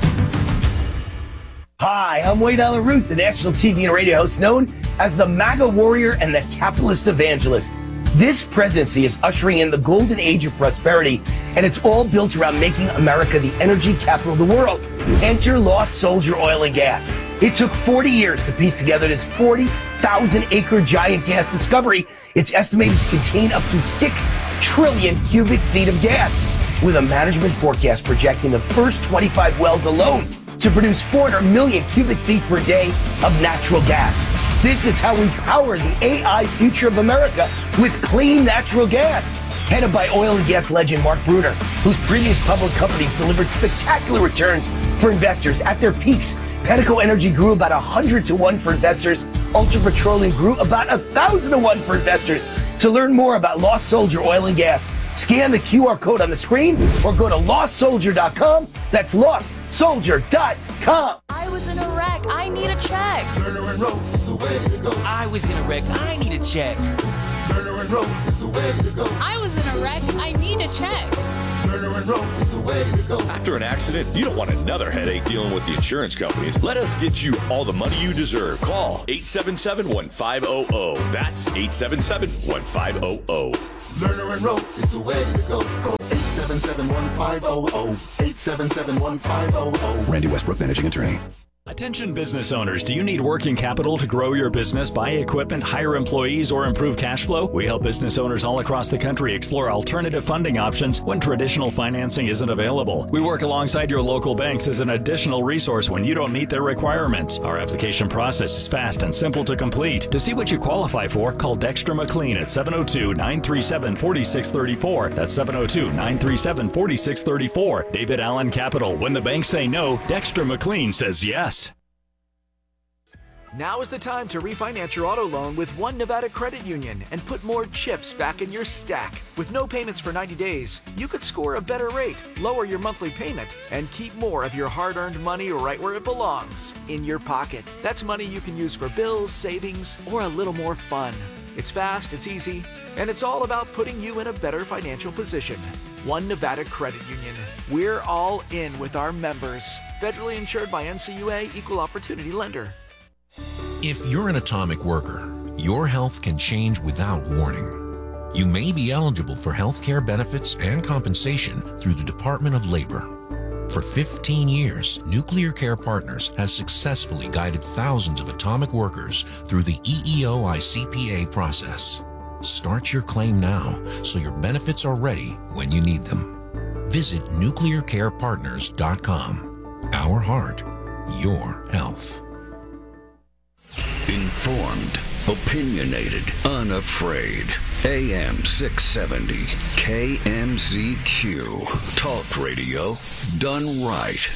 Hi, I'm Wayne Alaroot, the national T V and radio host known as the MAGA warrior and the capitalist evangelist. This presidency is ushering in the golden age of prosperity, and it's all built around making America the energy capital of the world. Enter Lost Soldier Oil and Gas. It took forty years to piece together this forty thousand acre giant gas discovery. It's estimated to contain up to six trillion cubic feet of gas, with a management forecast projecting the first twenty-five wells alone to produce four hundred million cubic feet per day of natural gas. This is how we power the A I future of America, with clean natural gas. Headed by oil and gas legend Mark Brunner, whose previous public companies delivered spectacular returns for investors at their peaks. Pedico Energy grew about one hundred to one for investors. Ultra Petroleum grew about one thousand to one for investors. To learn more about Lost Soldier Oil and Gas, scan the Q R code on the screen or go to lost soldier dot com. That's lost soldier dot com. I was in a wreck. I need a check. Lerner and Rose is the way to go. I was in a wreck. I need a check. Lerner and Rose is the way to go. I was in a wreck. I need a check. Lerner and Rose is the way to go. After an accident, you don't want another headache dealing with the insurance companies. Let us get you all the money you deserve. Call eight seven seven, one five zero zero. That's eight seven seven, one five zero zero. Lerner and Rose is the way to go. Call eight seven seven, one five zero zero. eight seven seven, one five zero zero. Randy Westbrook, managing attorney. Attention business owners, do you need working capital to grow your business, buy equipment, hire employees, or improve cash flow? We help business owners all across the country explore alternative funding options when traditional financing isn't available. We work alongside your local banks as an additional resource when you don't meet their requirements. Our application process is fast and simple to complete. To see what you qualify for, call Dexter McLean at seven oh two, nine three seven, four six three four. That's seven oh two, nine three seven, four six three four. David Allen Capital. When the banks say no, Dexter McLean says yes. Now is the time to refinance your auto loan with One Nevada Credit Union and put more chips back in your stack. With no payments for ninety days, you could score a better rate, lower your monthly payment, and keep more of your hard-earned money right where it belongs, in your pocket. That's money you can use for bills, savings, or a little more fun. It's fast, it's easy, and it's all about putting you in a better financial position. One Nevada Credit Union. We're all in with our members. Federally insured by N C U A, Equal Opportunity Lender. If you're an atomic worker, your health can change without warning. You may be eligible for health care benefits and compensation through the Department of Labor. For fifteen years, Nuclear Care Partners has successfully guided thousands of atomic workers through the E E O I C P A process. Start your claim now so your benefits are ready when you need them. Visit nuclear care partners dot com. Our heart, your health. Informed, opinionated, unafraid. A M six seventy, K M Z Q. Talk radio done right.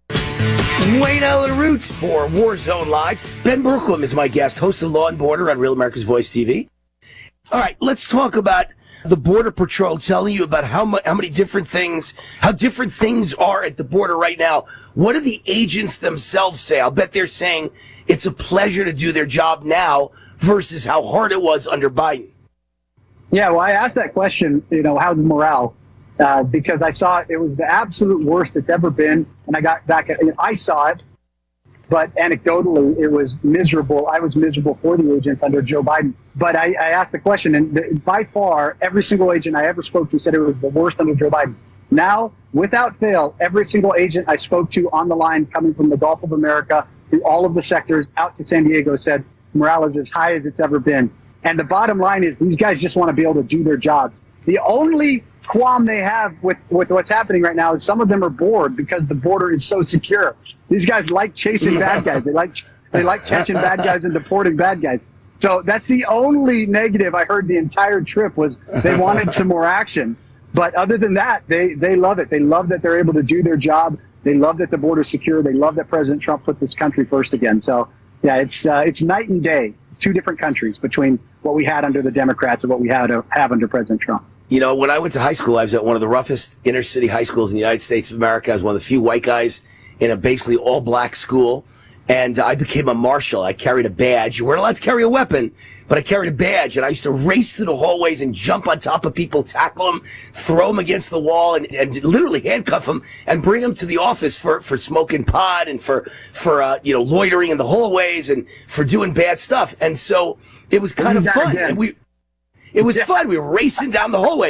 Wayne Allen Root for Warzone Live. Ben Berkowitz is my guest, host of Law and Border on Real America's Voice T V. All right, let's talk about the Border Patrol telling you about how much, how many different things, how different things are at the border right now. What do the agents themselves say? I'll bet they're saying it's a pleasure to do their job now versus how hard it was under Biden. Yeah, well, I asked that question, you know, how's morale? Uh, because I saw it, it was the absolute worst it's ever been. And I got back, at, I saw it, but anecdotally, it was miserable. I was miserable for the agents under Joe Biden. But I, I asked the question, and the, by far, every single agent I ever spoke to said it was the worst under Joe Biden. Now, without fail, every single agent I spoke to on the line coming from the Gulf of America through all of the sectors out to San Diego said morale is as high as it's ever been. And the bottom line is these guys just want to be able to do their jobs. The only qualm they have with, with what's happening right now is some of them are bored because the border is so secure. These guys like chasing bad guys. They like they like catching bad guys and deporting bad guys. So that's the only negative I heard the entire trip was they wanted some more action. But other than that, they, they love it. They love that they're able to do their job. They love that the border's secure. They love that President Trump put this country first again. So, yeah, it's uh, it's night and day. It's two different countries between what we had under the Democrats and what we had uh, have under President Trump. You know, when I went to high school, I was at one of the roughest inner city high schools in the United States of America. I was one of the few white guys in a basically all black school. And I became a marshal. I carried a badge. You weren't allowed to carry a weapon, but I carried a badge. And I used to race through the hallways and jump on top of people, tackle them, throw them against the wall, and, and literally handcuff them and bring them to the office for, for smoking pot and for, for, uh, you know, loitering in the hallways and for doing bad stuff. And so it was kind of fun. And we, it was fun. We were racing down the hallways.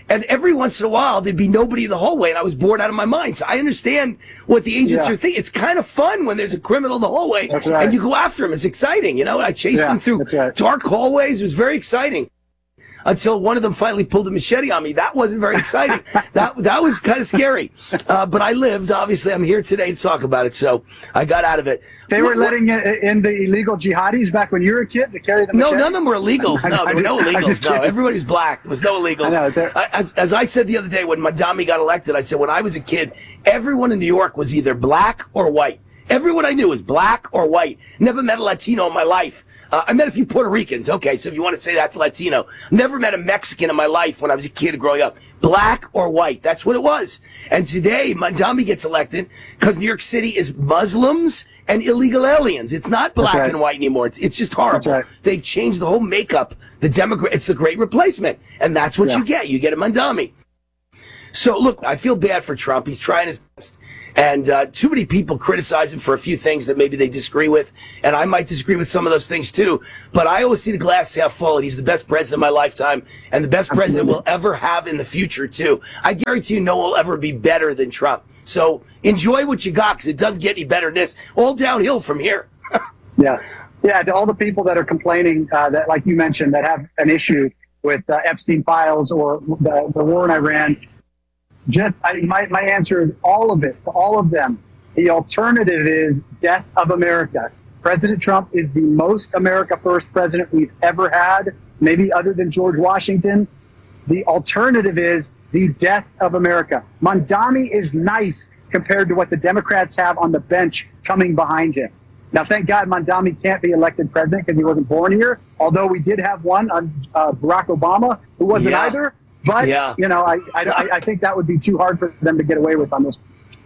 And every once in a while, there'd be nobody in the hallway, and I was bored out of my mind. So I understand what the agents Yeah. are thinking. It's kind of fun when there's a criminal in the hallway, That's right. and you go after him. It's exciting, you know. I chased Yeah, him through that's right. dark hallways. It was very exciting. Until one of them finally pulled a machete on me. That wasn't very exciting. that that was kind of scary. Uh, but I lived. Obviously, I'm here today to talk about it, so I got out of it. They were letting in the illegal jihadis back when you were a kid to carry the No, machete? none of them were illegals. No, there were no I'm just- I'm illegals. just No, kidding. everybody's black. There was no illegals. I know, they're- I- as, as I said the other day when Mandami got elected, I said when I was a kid, everyone in New York was either black or white. Everyone I knew was black or white. Never met a Latino in my life. Uh, I met a few Puerto Ricans. Okay, so if you want to say that's Latino. Never met a Mexican in my life when I was a kid growing up. Black or white. That's what it was. And today, Mandami gets elected because New York City is Muslims and illegal aliens. It's not black right. and white anymore. It's, it's just horrible. That's right. They've changed the whole makeup. The Democrat, it's the great replacement. And that's what Yeah. you get. You get a Mandami. So look, I feel bad for Trump. He's trying his best. And uh, too many people criticize him for a few things that maybe they disagree with. And I might disagree with some of those things too. But I always see the glass half full, and he's the best president of my lifetime and the best president we'll ever have in the future too. I guarantee you no one will ever be better than Trump. So enjoy what you got, because it doesn't get any better than this. All downhill from here. Yeah. Yeah, to all the people that are complaining, uh, that, like you mentioned, that have an issue with uh, Epstein files or the, the war in Iran, just I, my, my answer is all of it, to all of them. The alternative is death of America. President Trump is the most America First president we've ever had, maybe other than George Washington. The alternative is the death of America. Mandami is nice compared to what the Democrats have on the bench coming behind him. Now, thank God Mandami can't be elected president because he wasn't born here, although we did have one on uh, Barack Obama who wasn't Yeah. either. But, Yeah. you know, I, I, I think that would be too hard for them to get away with on this.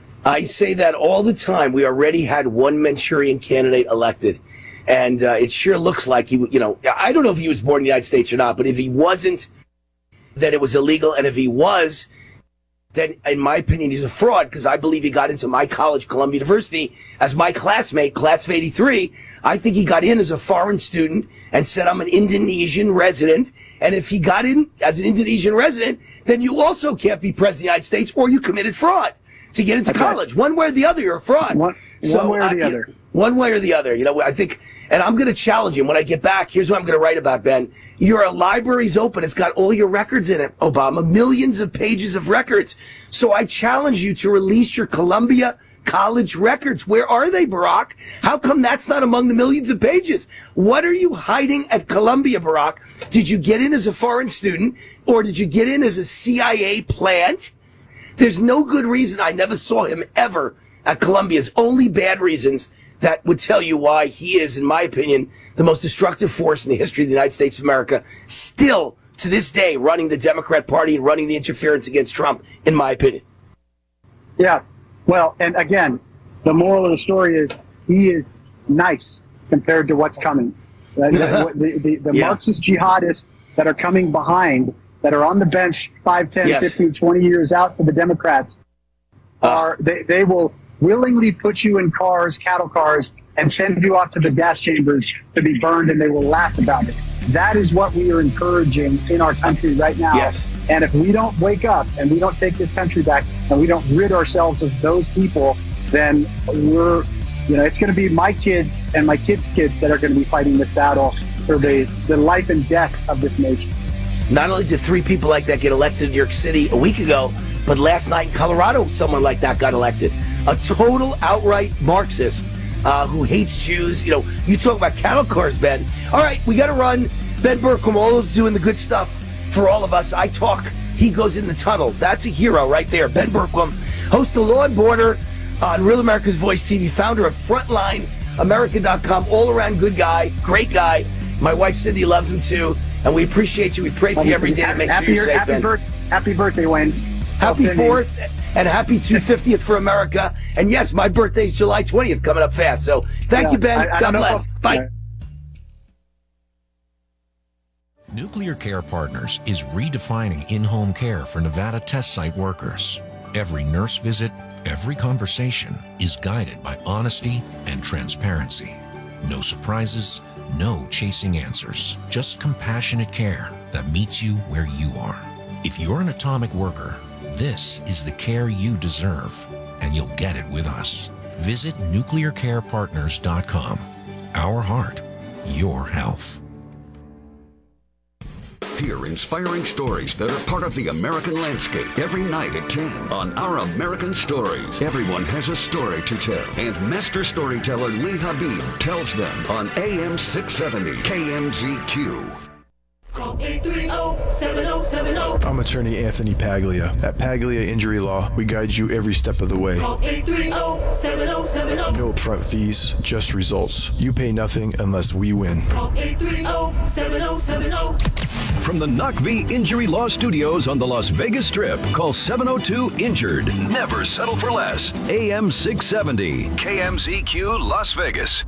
I say that all the time. We already had one Manchurian candidate elected. And uh, it sure looks like he, you know, I don't know if he was born in the United States or not, but if he wasn't, then it was illegal. And if he was, then in my opinion, he's a fraud, because I believe he got into my college, Columbia University, as my classmate, class of eighty-three. I think he got in as a foreign student and said, I'm an Indonesian resident. And if he got in as an Indonesian resident, then you also can't be president of the United States, or you committed fraud to get into Okay. college. One way or the other, you're a fraud. One, one way or the I- other. One way or the other. You know, I think, and I'm going to challenge him when I get back. Here's what I'm going to write about, Ben. Your library's open. It's got all your records in it, Obama. Millions of pages of records. So I challenge you to release your Columbia College records. Where are they, Barack? How come that's not among the millions of pages? What are you hiding at Columbia, Barack? Did you get in as a foreign student, or did you get in as a C I A plant? There's no good reason. I never saw him ever at Columbia's. Only bad reasons that would tell you why he is, in my opinion, the most destructive force in the history of the United States of America, still to this day running the Democrat Party and running the interference against Trump, in my opinion. Yeah. Well, and again, the moral of the story is he is nice compared to what's coming. Uh, the the, the, the Yeah. Marxist jihadists that are coming behind, that are on the bench five, ten, Yes. fifteen, twenty years out for the Democrats, are they, they will willingly put you in cars, cattle cars, and send you off to the gas chambers to be burned, and they will laugh about it. That is what we are encouraging in our country right now. Yes. And if we don't wake up and we don't take this country back and we don't rid ourselves of those people, then we're, you know, it's going to be my kids and my kids' kids that are going to be fighting this battle for the, the life and death of this nation. Not only did three people like that get elected in New York City a week ago, but last night in Colorado, someone like that got elected. A total outright Marxist uh, who hates Jews. You know, you talk about cattle cars, Ben. All right, we got to run. Ben Bergquam, always doing the good stuff for all of us. I talk, he goes in the tunnels. That's a hero right there. Ben Bergquam, host of Law and Border on Real America's Voice T V, founder of Frontline America dot com, all-around good guy, great guy. My wife Cindy loves him too, and we appreciate you. We pray for you every day to make happy, sure you're safe, happy, Ben. birth, happy birthday, Wayne. Happy I'll send you- fourth and happy two hundred fiftieth for America. And yes, my birthday is July twentieth, coming up fast. So thank Yeah, you, Ben. I- I God don't know bless. if- Bye. Nuclear Care Partners is redefining in-home care for Nevada test site workers. Every nurse visit, every conversation is guided by honesty and transparency. No surprises, no chasing answers, just compassionate care that meets you where you are. If you're an atomic worker, this is the care you deserve, and you'll get it with us. Visit nuclear care partners dot com. Our heart, your health. Hear inspiring stories that are part of the American landscape every night at ten on Our American Stories. Everyone has a story to tell, and master storyteller Lee Habib tells them on A M six seventy K M Z Q. Call eight three zero, seven zero seven zero. I'm attorney Anthony Paglia. At Paglia Injury Law, we guide you every step of the way. Call eight three zero, seven zero seven zero. No upfront fees, just results. You pay nothing unless we win. Call eight three zero, seven zero seven zero. From the N U C V Injury Law Studios on the Las Vegas Strip, call seven oh two injured. Never settle for less. A M six seventy, K M Z Q, Las Vegas.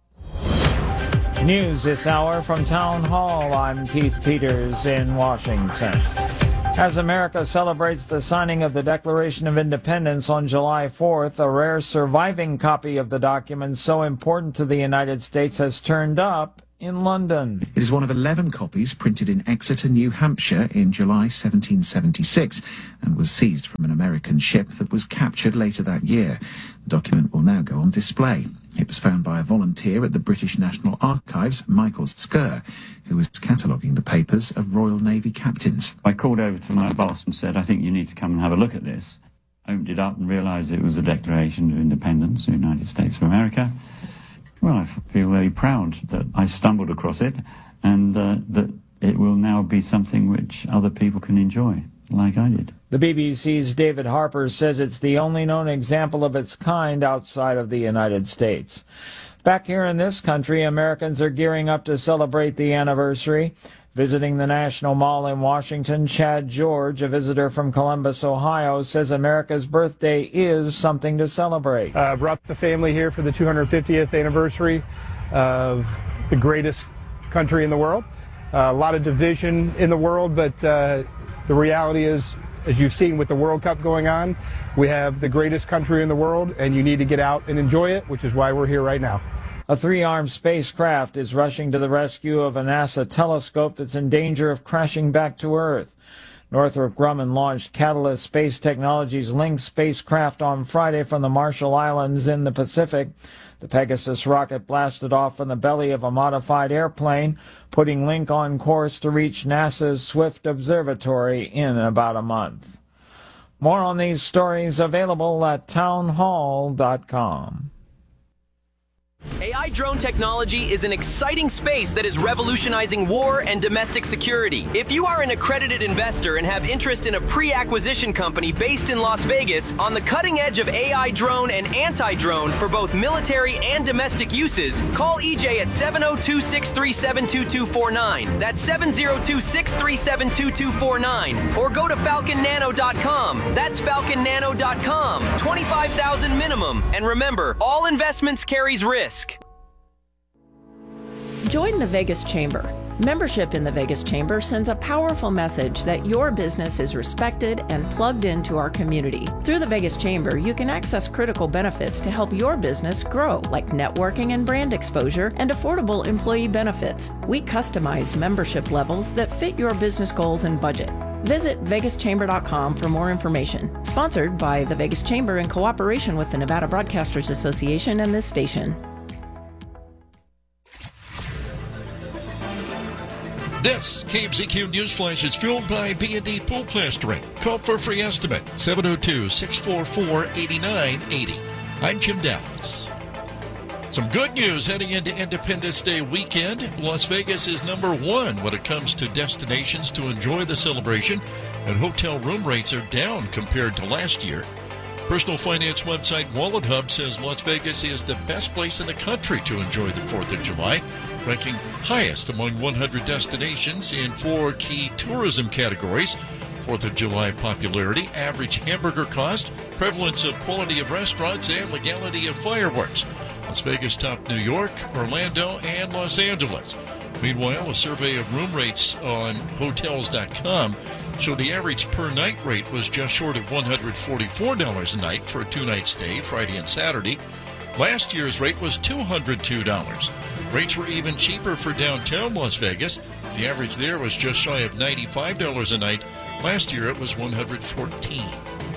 News this hour from Town Hall. I'm Keith Peters in Washington. As America celebrates the signing of the Declaration of Independence on July fourth, a rare surviving copy of the document so important to the United States has turned up in London. It is one of eleven copies printed in Exeter, New Hampshire in July seventeen seventy-six and was seized from an American ship that was captured later that year. The document will now go on display. It was found by a volunteer at the British National Archives, Michael Skerr, who was cataloguing the papers of Royal Navy captains. I called over to my boss and said, I think you need to come and have a look at this. Opened it up and realised it was the Declaration of Independence of the United States of America. Well, I feel very proud that I stumbled across it and uh, that it will now be something which other people can enjoy, like I did. The B B C's David Harper says it's the only known example of its kind outside of the United States. Back here in this country, Americans are gearing up to celebrate the anniversary. Visiting the National Mall in Washington, Chad George, a visitor from Columbus, Ohio, says America's birthday is something to celebrate. Uh, brought the family here for the two hundred fiftieth anniversary of the greatest country in the world. Uh, a lot of division in the world, but uh, the reality is, as you've seen with the World Cup going on, we have the greatest country in the world, and you need to get out and enjoy it, which is why we're here right now. A three-armed spacecraft is rushing to the rescue of a NASA telescope that's in danger of crashing back to Earth. Northrop Grumman launched Catalyst Space Technologies' Link spacecraft on Friday from the Marshall Islands in the Pacific. The Pegasus rocket blasted off from the belly of a modified airplane, putting Link on course to reach NASA's Swift Observatory in about a month. More on these stories available at town hall dot com. A I drone technology is an exciting space that is revolutionizing war and domestic security. If you are an accredited investor and have interest in a pre-acquisition company based in Las Vegas on the cutting edge of A I drone and anti-drone for both military and domestic uses, call E J at seven oh two, six three seven, two two four nine. That's seven oh two, six three seven, two two four nine. Or go to falcon nano dot com. That's falcon nano dot com. twenty-five thousand dollars minimum. And remember, all investments carries risk. Join the Vegas Chamber. Membership in the Vegas Chamber sends a powerful message that your business is respected and plugged into our community. Through the Vegas Chamber, you can access critical benefits to help your business grow, like networking and brand exposure and affordable employee benefits. We customize membership levels that fit your business goals and budget. Visit vegas chamber dot com for more information. Sponsored by the Vegas Chamber in cooperation with the Nevada Broadcasters Association and this station. This K M Z Q News Flash is fueled by B and D Pool Plastering. Call for a free estimate, seven oh two, six four four, eight nine eight oh. I'm Jim Dallas. Some good news heading into Independence Day weekend. Las Vegas is number one when it comes to destinations to enjoy the celebration, and hotel room rates are down compared to last year. Personal finance website Wallet Hub says Las Vegas is the best place in the country to enjoy the fourth of July, ranking highest among one hundred destinations in four key tourism categories: fourth of July popularity, average hamburger cost, prevalence of quality of restaurants, and legality of fireworks. Las Vegas topped New York, Orlando, and Los Angeles. Meanwhile, a survey of room rates on hotels dot com showed the average per night rate was just short of one hundred forty-four dollars a night for a two-night stay, Friday and Saturday. Last year's rate was two hundred two dollars. Rates were even cheaper for downtown Las Vegas. The average there was just shy of ninety-five dollars a night. Last year it was one hundred fourteen.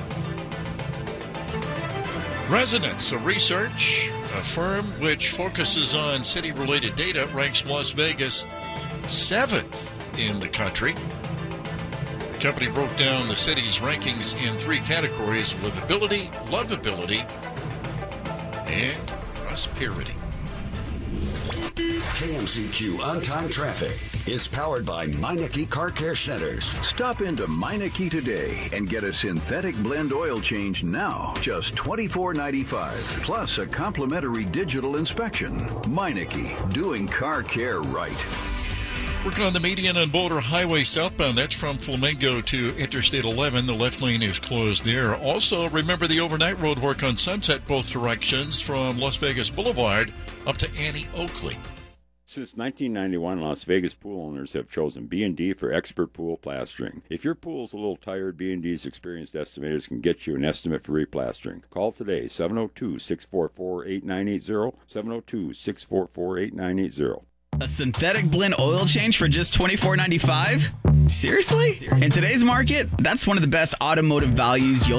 Resonance, a research, a firm which focuses on city-related data, ranks Las Vegas seventh in the country. The company broke down the city's rankings in three categories: livability, lovability, and prosperity. K M C Q On-Time Traffic is powered by Meineke Car Care Centers. Stop into Meineke today and get a synthetic blend oil change now, just twenty-four ninety-five, plus a complimentary digital inspection. Meineke, doing car care right. Work on the median on Boulder Highway southbound. That's from Flamingo to Interstate eleven. The left lane is closed there. Also, remember the overnight road work on Sunset both directions from Las Vegas Boulevard up to Annie Oakley. Since nineteen ninety-one, Las Vegas pool owners have chosen B and D for expert pool plastering. If your pool's a little tired, B and D's experienced estimators can get you an estimate for replastering. Call today, seven oh two, six four four, eight nine eight zero, seven oh two, six four four, eight nine eight zero. A synthetic blend oil change for just twenty-four ninety-five? Seriously? In today's market, that's one of the best automotive values you'll